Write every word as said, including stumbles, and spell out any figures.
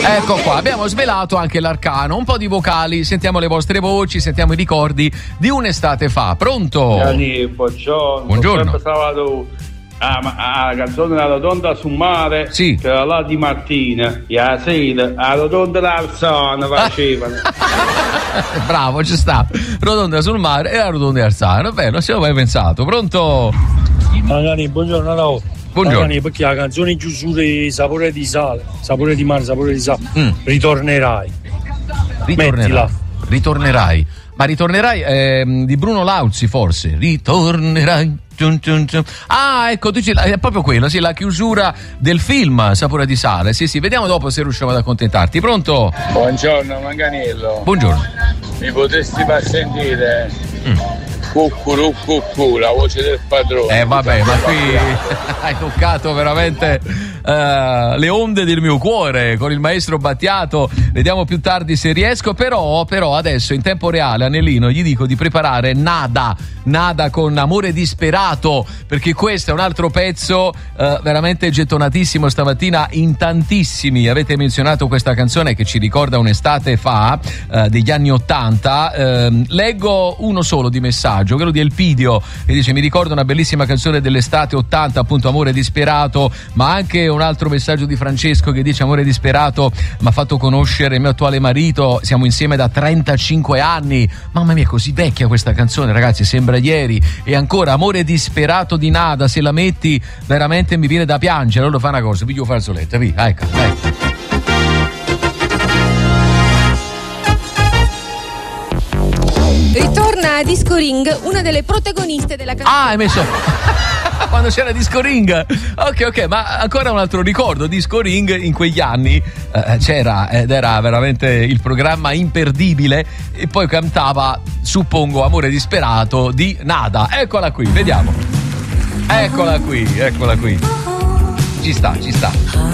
Ecco qua, abbiamo svelato anche l'arcano, un po' di vocali, sentiamo le vostre voci, sentiamo i ricordi di un'estate fa. Pronto? Gianni, buongiorno. Buongiorno. Pensavo ah, ma, ah, la canzone della rotonda sul mare, sì, che era là di mattina, e la sera, la rotonda d'Arsano facevano. Bravo, ci sta. Rotonda sul mare e la rotonda di Arsano. Beh, non ci avevo mai pensato. Pronto? Magari, buongiorno, no. Buongiorno. Magari, perché la canzone chiusura di Sapore di sale, Sapore di mare, Sapore di sale, mm. ritornerai. Ritornerai. Mettila. Ritornerai. Ma ritornerai eh, di Bruno Lauzi, forse. Ritornerai. Ciun, ciun, ciun. Ah, ecco, tu ci, è proprio quello, sì, la chiusura del film Sapore di sale. Sì, sì, vediamo dopo se riusciamo ad accontentarti. Pronto? Buongiorno Manganello. Buongiorno. Mi potresti far sentire Mm. cucuru cucù, la voce del padrone? Eh vabbè, ma qui hai toccato veramente uh, le onde del mio cuore con il maestro Battiato. Vediamo più tardi se riesco, però, però adesso in tempo reale Anellino gli dico di preparare Nada, Nada con Amore disperato, perché questo è un altro pezzo uh, veramente gettonatissimo stamattina in tantissimi. Avete menzionato questa canzone che ci ricorda un'estate fa uh, degli anni ottanta. Uh, leggo uno solo di messaggio, quello di Elpidio, che dice: mi ricordo una bellissima canzone dell'estate ottanta, appunto Amore disperato. Ma anche un altro messaggio di Francesco che dice: Amore disperato mi ha fatto conoscere il mio attuale marito, siamo insieme da trentacinque anni. Mamma mia, è così vecchia questa canzone, ragazzi, sembra ieri. E ancora Amore disperato di Nada, se la metti veramente mi viene da piangere. Allora fa una cosa, piglio falsoletta, via, ecco, ecco. Ritorna a Disco Ring una delle protagoniste della canzone. Ah, hai messo quando c'era Disco Ring. Ok, ok, ma ancora un altro ricordo. Disco Ring in quegli anni eh, c'era ed era veramente il programma imperdibile. E poi cantava, suppongo, Amore disperato di Nada. Eccola qui, vediamo. Eccola qui, eccola qui. Ci sta, ci sta.